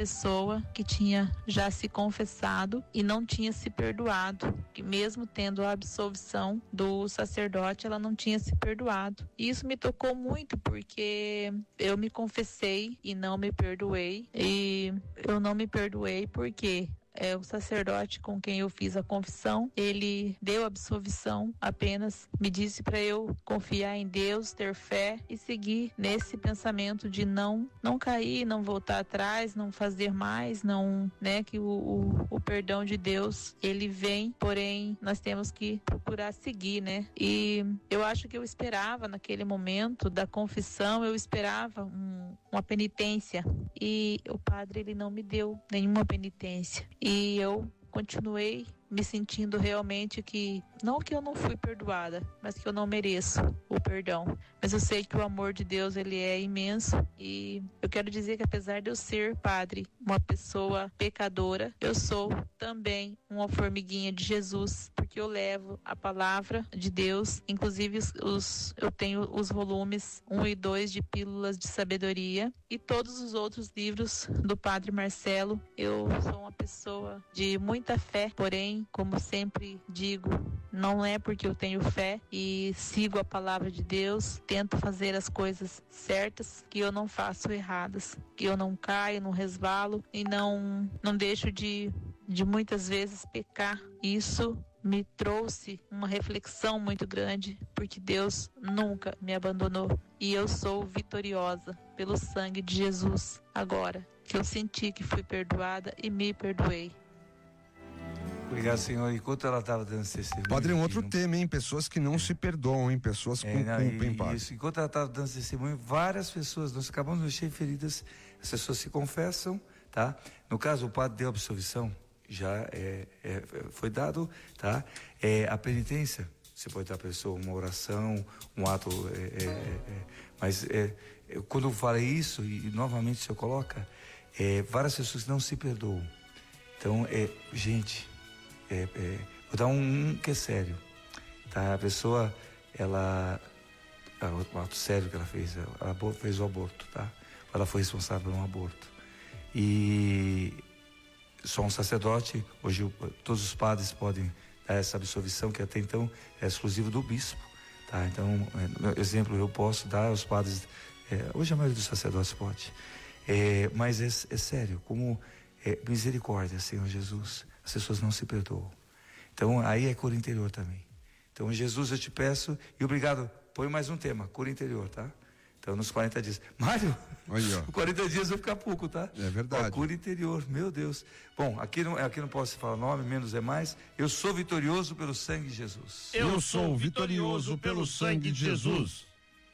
pessoa que tinha já se confessado e não tinha se perdoado, que mesmo tendo a absolvição do sacerdote, ela não tinha se perdoado. E isso me tocou muito, porque eu me confessei e não me perdoei. E eu não me perdoei porque o sacerdote com quem eu fiz a confissão, ele deu absolvição, apenas me disse para eu confiar em Deus, ter fé e seguir nesse pensamento de não cair, não voltar atrás, não fazer mais, não, né, que o perdão de Deus, ele vem, porém nós temos que procurar seguir, né? E eu acho que eu esperava naquele momento da confissão, eu esperava uma penitência, e o padre, ele não me deu nenhuma penitência. E eu continuei me sentindo realmente que, não que eu não fui perdoada, mas que eu não mereço o perdão. Mas eu sei que o amor de Deus, ele é imenso, e eu quero dizer que apesar de eu ser, padre, uma pessoa pecadora, eu sou também uma formiguinha de Jesus, porque eu levo a palavra de Deus, inclusive eu tenho os volumes 1 e 2 de Pílulas de Sabedoria e todos os outros livros do Padre Marcelo. Eu sou uma pessoa de muita fé, porém, como sempre digo, não é porque eu tenho fé e sigo a palavra de Deus, tento fazer as coisas certas, que eu não faço erradas, que eu não caio, não resvalo e não deixo de muitas vezes pecar. Isso me trouxe uma reflexão muito grande, porque Deus nunca me abandonou e eu sou vitoriosa pelo sangue de Jesus. Agora que eu senti que fui perdoada e me perdoei. Obrigado, Senhor. Enquanto ela estava dando esse testemunho... Padre, um outro tema, hein? Pessoas que não se perdoam, hein? Pessoas com culpa, hein, Padre? Isso. Enquanto ela estava dando esse testemunho, várias pessoas, nós acabamos de mexer em feridas, as pessoas se confessam, tá? No caso, o padre deu absolvição, já foi dado, tá? A penitência, você pode dar a pessoa uma oração, um ato, mas quando eu falei isso, e novamente o senhor coloca, várias pessoas não se perdoam. Então, gente... vou dar um que é sério, tá? A pessoa, o ato sério que ela fez, ela fez o aborto, tá? Ela foi responsável por um aborto. E só um sacerdote, hoje todos os padres podem dar essa absolvição, que até então é exclusivo do bispo, tá? Então, exemplo, eu posso dar aos padres, hoje a maioria dos sacerdotes pode, mas é sério, como misericórdia, Senhor Jesus. As pessoas não se perdoam. Então, aí é cura interior também. Então, Jesus, eu te peço, e obrigado, põe mais um tema, cura interior, tá? Então, nos 40 dias. Mário, aí, 40 dias vai ficar pouco, tá? É verdade. Cura interior, meu Deus. Bom, aqui não posso falar nome, menos é mais. Eu sou vitorioso pelo sangue de Jesus. Eu sou vitorioso pelo sangue de Jesus.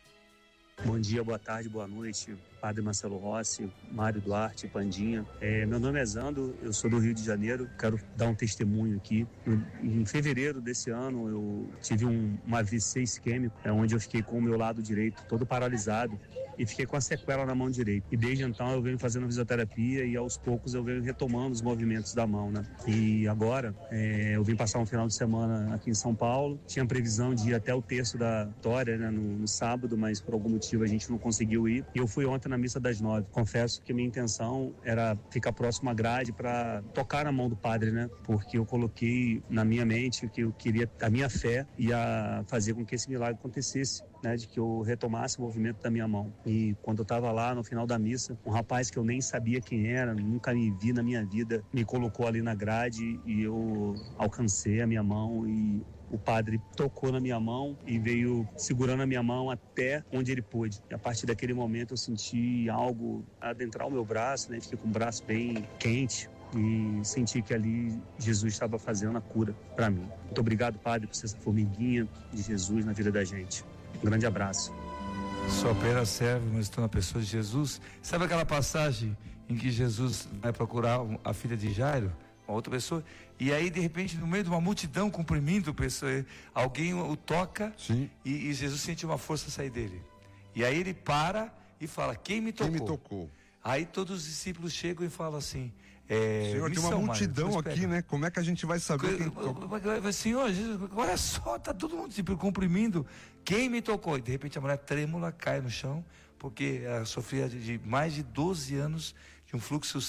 Bom dia, boa tarde, boa noite, Padre Marcelo Rossi, Mário Duarte, Pandinha. Meu nome é Zando, eu sou do Rio de Janeiro, quero dar um testemunho aqui. Em fevereiro desse ano, eu tive um AVC isquêmico, onde eu fiquei com o meu lado direito todo paralisado e fiquei com a sequela na mão direita. E desde então eu venho fazendo fisioterapia e aos poucos eu venho retomando os movimentos da mão, né? E agora, eu vim passar um final de semana aqui em São Paulo, tinha previsão de ir até o terço da Vitória, né, no sábado, mas por algum motivo a gente não conseguiu ir. E eu fui ontem na missa das 9. Confesso que minha intenção era ficar próximo à grade para tocar na mão do padre, né? Porque eu coloquei na minha mente que eu queria, a minha fé ia fazer com que esse milagre acontecesse, né? De que eu retomasse o movimento da minha mão. E quando eu estava lá no final da missa, um rapaz que eu nem sabia quem era, nunca me vi na minha vida, me colocou ali na grade e eu alcancei a minha mão e o padre tocou na minha mão e veio segurando a minha mão até onde ele pôde. E a partir daquele momento eu senti algo adentrar o meu braço, né? Fiquei com o braço bem quente e senti que ali Jesus estava fazendo a cura para mim. Muito obrigado, Padre, por ser essa formiguinha de Jesus na vida da gente. Um grande abraço. Só apenas serve, mas estou na pessoa de Jesus. Sabe aquela passagem em que Jesus vai procurar a filha de Jairo? Uma outra pessoa, e aí de repente no meio de uma multidão comprimindo pessoa, alguém o toca. Sim. E Jesus sente uma força sair dele, e aí ele para e fala, quem me tocou? Quem me tocou? Aí todos os discípulos chegam e falam assim, Senhor, tem uma multidão Mário, aqui, né? Como é que a gente vai saber quem tocou? Senhor, Jesus, olha só, tá todo mundo tipo, comprimindo, quem me tocou? E de repente a mulher trêmula cai no chão, porque ela sofria de mais de 12 anos de um fluxo sanguíneo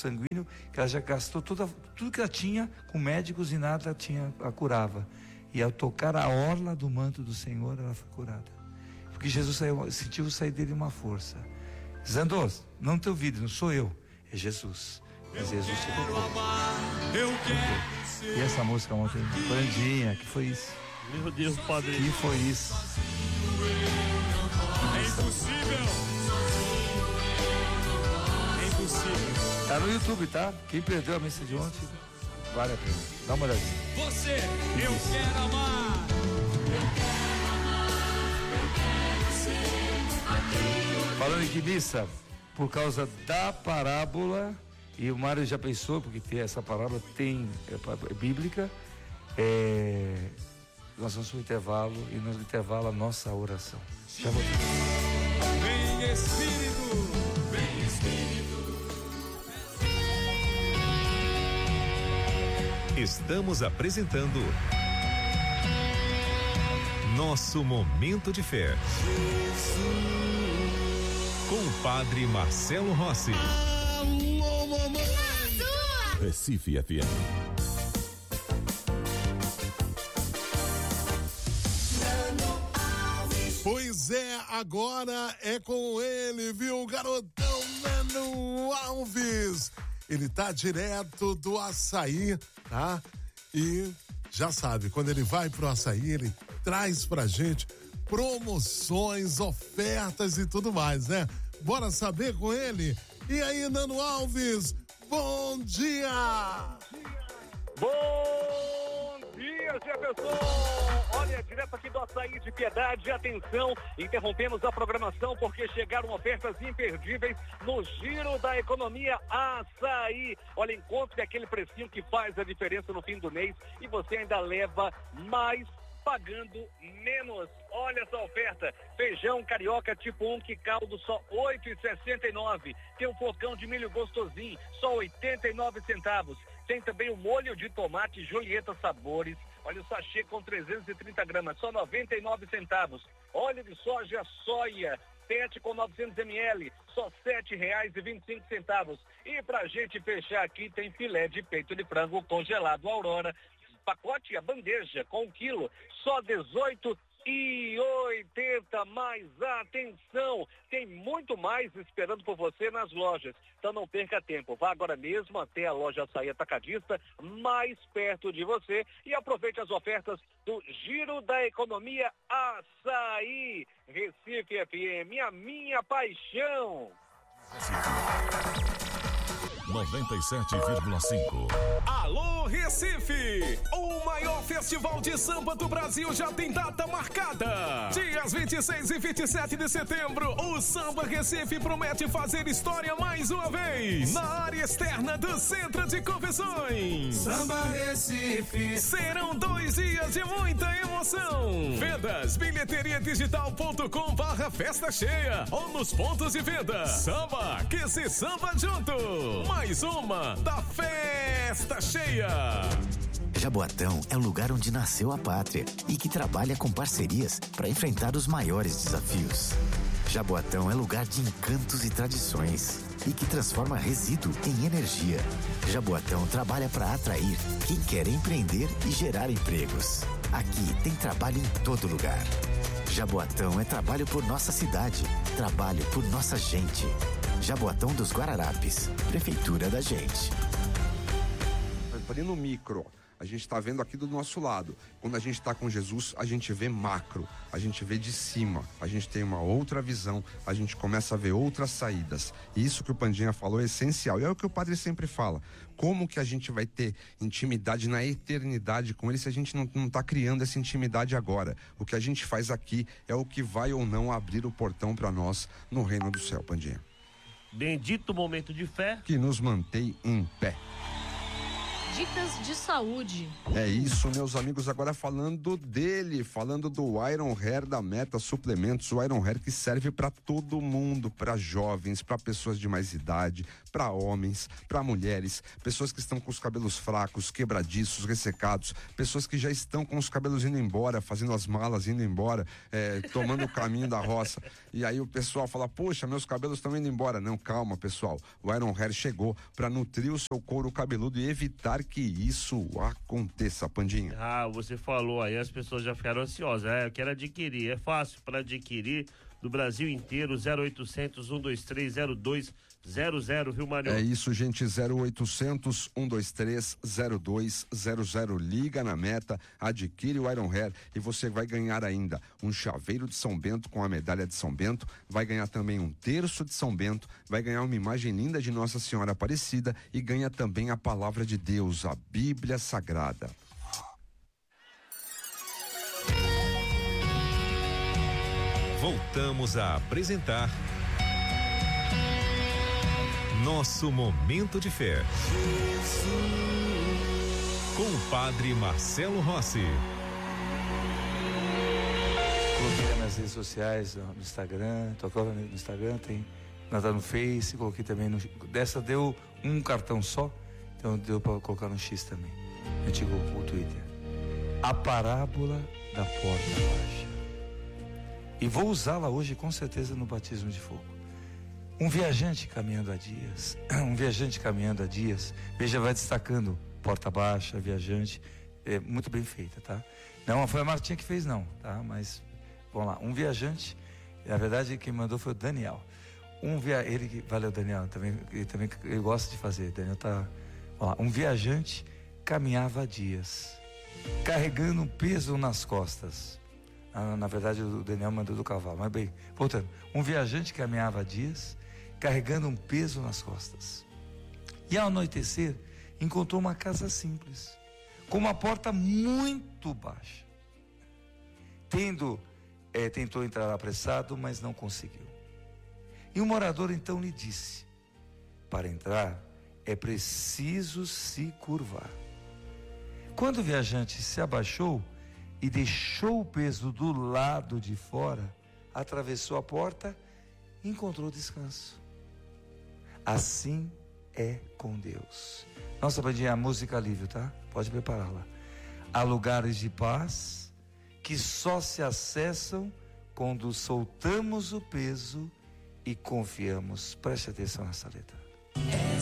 que ela já gastou tudo que ela tinha com médicos e nada a curava. E ao tocar a orla do manto do Senhor, ela foi curada. Porque Jesus sentiu sair dele uma força. Zandor, não te ouvido, não sou eu, é Jesus. Mas Jesus te tocou. E essa música ontem, Bandinha, que foi isso? Meu Deus, Padre. Que foi isso? É impossível. É impossível. Tá no YouTube, tá? Quem perdeu a missa de ontem, vale a pena. Dá uma olhadinha. Você, eu quero amar. Falando em que missa, por causa da parábola, e o Mário já pensou, porque tem essa parábola é bíblica, nós vamos para o intervalo, e no intervalo a nossa oração. Já vou. Vem Espírito, vem Espírito. Estamos apresentando Nosso Momento de Fé. Com o Padre Marcelo Rossi. Alô, mamãe! Recife FM. Pois é, agora é com ele, viu? Garotão Nano Alves. Ele tá direto do Açaí, tá? E já sabe, quando ele vai pro Açaí, ele traz pra gente promoções, ofertas e tudo mais, né? Bora saber com ele? E aí, Nano Alves, bom dia! Bom dia, Jefferson! Olha, direto aqui do Açaí de Piedade, atenção, interrompemos a programação porque chegaram ofertas imperdíveis no Giro da Economia Açaí. Olha, encontre aquele precinho que faz a diferença no fim do mês e você ainda leva mais pagando menos. Olha essa oferta, feijão carioca tipo 1 que caldo só R$ 8,69. Tem um flocão de milho gostosinho, só 89 centavos. Tem também o molho de tomate Julieta Sabores. Olha o sachê com 330 gramas, só 99 centavos. Óleo de soja soia, PET com 900 ml, só R$ 7,25. E pra gente fechar aqui tem filé de peito de frango congelado Aurora. Pacote, a bandeja com 1 quilo, só R$18,80. Mas atenção, tem muito mais esperando por você nas lojas. Então não perca tempo, vá agora mesmo até a loja Açaí Atacadista, mais perto de você, e aproveite as ofertas do Giro da Economia Açaí. Recife FM, a minha paixão. 97,5. Alô, Recife! O maior festival de samba do Brasil já tem data marcada. Dias 26 e 27 de setembro, o Samba Recife promete fazer história mais uma vez na área externa do Centro de Convenções. Samba Recife. Serão 2 dias de muita emoção. Vendas, bilheteriadigital.com/festa cheia ou nos pontos de venda. Samba, que se samba junto. Mais uma da Festa Cheia. Jaboatão é o lugar onde nasceu a pátria e que trabalha com parcerias para enfrentar os maiores desafios. Jaboatão é lugar de encantos e tradições e que transforma resíduo em energia. Jaboatão trabalha para atrair quem quer empreender e gerar empregos. Aqui tem trabalho em todo lugar. Jaboatão é trabalho por nossa cidade, trabalho por nossa gente. Jaboatão dos Guararapes, Prefeitura da gente. Ali no micro, a gente está vendo aqui do nosso lado. Quando a gente está com Jesus, a gente vê macro, a gente vê de cima, a gente tem uma outra visão, a gente começa a ver outras saídas. E isso que o Pandinha falou é essencial. E é o que o padre sempre fala. Como que a gente vai ter intimidade na eternidade com ele se a gente não está criando essa intimidade agora? O que a gente faz aqui é o que vai ou não abrir o portão para nós no reino do céu, Pandinha. Bendito momento de fé que nos mantém em pé. Dicas de saúde. É isso, meus amigos, agora falando dele, falando do Iron Hair da Meta Suplementos, o Iron Hair que serve para todo mundo, para jovens, para pessoas de mais idade, para homens, para mulheres, pessoas que estão com os cabelos fracos, quebradiços, ressecados, pessoas que já estão com os cabelos indo embora, fazendo as malas indo embora, tomando o caminho da roça, e aí o pessoal fala, poxa, meus cabelos estão indo embora. Não, calma, pessoal, o Iron Hair chegou para nutrir o seu couro cabeludo e evitar que isso aconteça, Pandinha. Você falou aí, as pessoas já ficaram ansiosas. Eu quero adquirir, é fácil para adquirir do Brasil inteiro, 0800 123 0200, viu, Mário? É isso, gente, 0800 123 0200. Liga na Meta, adquire o Iron Hair e você vai ganhar ainda um chaveiro de São Bento com a medalha de São Bento, vai ganhar também um terço de São Bento, vai ganhar uma imagem linda de Nossa Senhora Aparecida e ganha também a palavra de Deus, a Bíblia Sagrada. Voltamos a apresentar Nosso Momento de Fé. Com o Padre Marcelo Rossi. Coloquei nas redes sociais, no Instagram, tocou no Instagram, tem nada no Face, coloquei também no. Dessa deu um cartão só, então deu para colocar no X também. Antigo o Twitter. A parábola da porta baixa. E vou usá-la hoje com certeza no batismo de fogo. Um viajante caminhando há dias, veja, vai destacando porta baixa, viajante, muito bem feita, tá? Não foi a Martinha que fez não, tá? Mas, vamos lá, um viajante, na verdade quem mandou foi o Daniel. Valeu Daniel, ele gosta de fazer, Daniel tá, vamos lá, um viajante caminhava há dias, carregando um peso nas costas. Na verdade o Daniel mandou do cavalo, mas bem, voltando, um viajante caminhava há dias, carregando um peso nas costas, e ao anoitecer encontrou uma casa simples, com uma porta muito baixa. Tentou entrar apressado, mas não conseguiu. E o morador então lhe disse: para entrar é preciso se curvar. Quando o viajante se abaixou e deixou o peso do lado de fora, atravessou a porta e encontrou descanso. Assim é com Deus. Nossa, Bandinha, a música alívio, tá? Pode prepará-la. Há lugares de paz que só se acessam quando soltamos o peso e confiamos. Preste atenção nessa letra.